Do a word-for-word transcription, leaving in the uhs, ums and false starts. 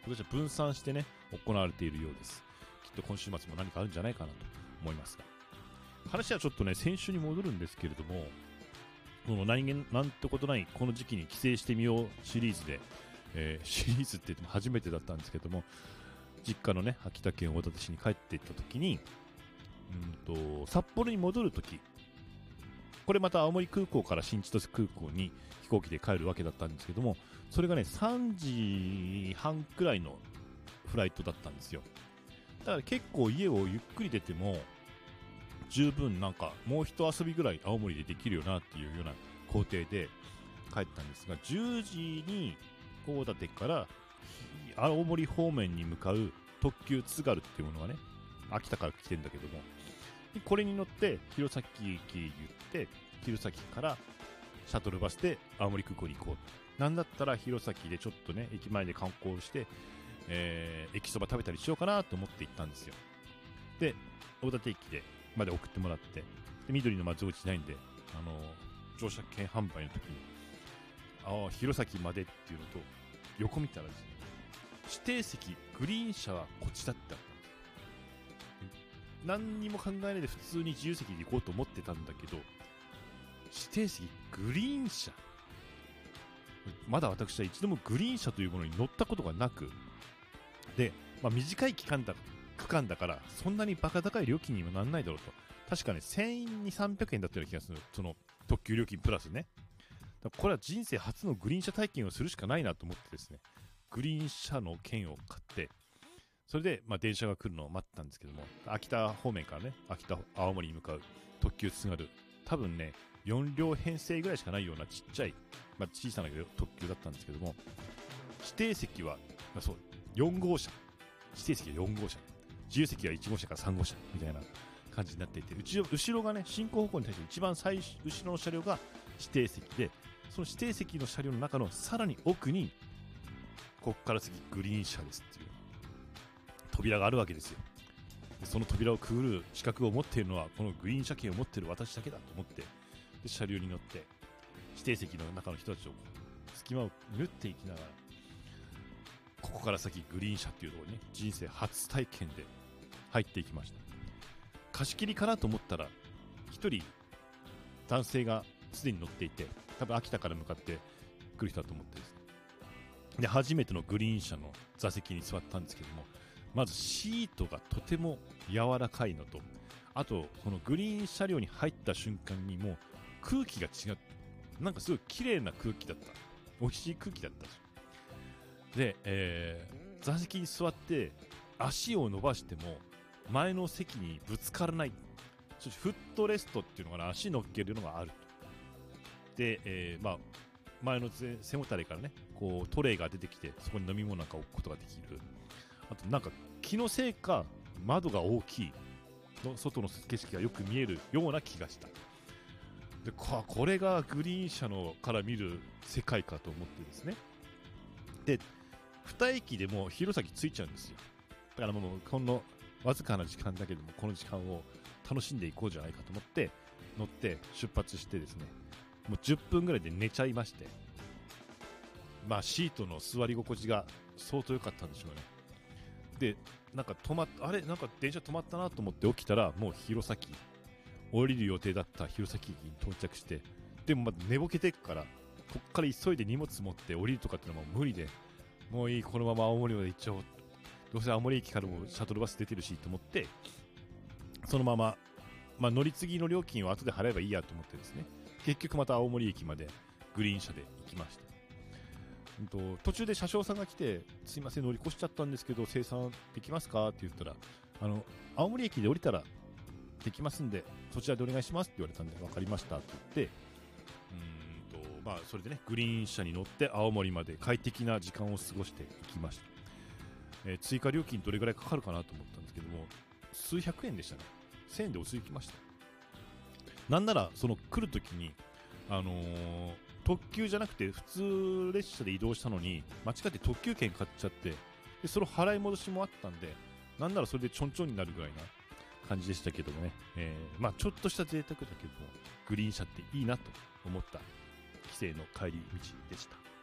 今年は分散してね行われているようです。きっと今週末も何かあるんじゃないかなと思いますが、話はちょっとね先週に戻るんですけれども、この何気なんてことないこの時期に帰省してみようシリーズで、えー、シリーズって言っても初めてだったんですけども、実家のね秋田県大館市に帰っていった時に、うんと札幌に戻る時、これまた青森空港から新千歳空港に飛行機で帰るわけだったんですけども、それがねさんじはんくらいのフライトだったんですよ。だから結構家をゆっくり出ても十分なんかもう一遊びぐらい青森でできるよなっていうような工程で帰ったんですが、じゅうじに大館から青森方面に向かう特急津軽っていうものがね秋田から来てるんだけども、これに乗って弘前駅に行って弘前からシャトルバスで青森空港に行こう。なんだったら弘前でちょっとね駅前で観光して、えー、駅そば食べたりしようかなと思って行ったんですよ。で大館駅でまで送ってもらって、で緑の松口ないんで、あのー、乗車券販売の時にああ弘前までっていうのと横見たらですね、指定席グリーン車はこっちだってあったんです。何にも考えないで普通に自由席で行こうと思ってたんだけど、指定席グリーン車、まだ私は一度もグリーン車というものに乗ったことがなく、で、まあ、短い期間だ区間だからそんなにバカ高い料金にもならないだろうと。確かねせんえんにさんびゃくえんだったような気がする、その特急料金プラスね。だからこれは人生初のグリーン車体験をするしかないなと思ってですね、グリーン車の券を買って、それでまあ電車が来るのを待ったんですけども、秋田方面からね秋田青森に向かう特急津軽、多分ねよんりょう編成ぐらいしかないようなちっちゃい、まあ、小さな特急だったんですけども、指定席は、まあ、そうよんごうしゃ、指定席はよんごうしゃ、自由席はいちごうしゃからさんごうしゃみたいな感じになっていて、後ろ、後ろがね進行方向に対して一番最後ろの車両が指定席で、その指定席の車両の中のさらに奥にこっから先グリーン車ですっていう扉があるわけですよ。でその扉をくぐる資格を持っているのはこのグリーン車券を持っている私だけだと思って、で車両に乗って指定席の中の人たちを隙間を縫っていきながら、ここから先グリーン車っていうところにね人生初体験で入っていきました。貸し切りかなと思ったら一人男性がすでに乗っていて、多分秋田から向かって来る人だと思ってですね、で初めてのグリーン車の座席に座ったんですけども、まずシートがとても柔らかいのと、あとこのグリーン車両に入った瞬間にもう空気が違って、なんかすごい綺麗な空気だった、美味しい空気だったんですよ。で、えー、座席に座って足を伸ばしても前の席にぶつからない、そしてフットレストっていうのかな、足乗っけるのがあると。で、えー、まあ前の背もたれからねこうトレイが出てきて、そこに飲み物なんか置くことができる。あとなんか気のせいか窓が大きいの、外の景色がよく見えるような気がした。で こ, これがグリーン車のから見る世界かと思ってですね、でに駅でもう弘前着いちゃうんですよ。だからもうこのわずかな時間だけどもこの時間を楽しんでいこうじゃないかと思って乗って出発してですね、もうじゅっぷんぐらいで寝ちゃいまして、まあシートの座り心地が相当良かったんでしょうね。でなんか止まっあれなんか電車止まったなと思って起きたら、もう弘前降りる予定だった弘前駅に到着して、でもまだ寝ぼけてっからこっから急いで荷物持って降りるとかってのはもう無理で、もういいこのまま青森まで行っちゃおう、どうせ青森駅からもシャトルバス出てるしと思って、そのまま、まあ、乗り継ぎの料金を後で払えばいいやと思ってですね、結局また青森駅までグリーン車で行きました。うんと途中で車掌さんが来て、すいません乗り越しちゃったんですけど生産できますかって言ったら、あの青森駅で降りたらできますんでそちらでお願いしますって言われたんで、分かりましたって言って、うーんとまあそれでねグリーン車に乗って青森まで快適な時間を過ごしていきました。えー、追加料金どれぐらいかかるかなと思ったんですけども、数百円でしたね。せんえんで落ちてきました。なんならその来るときにあのー、特急じゃなくて普通列車で移動したのに間違って特急券買っちゃって、でその払い戻しもあったんで、なんならそれでちょんちょんになるぐらいな感じでしたけどもね、えー、まあちょっとした贅沢だけどもグリーン車っていいなと思った帰省の帰り道でした。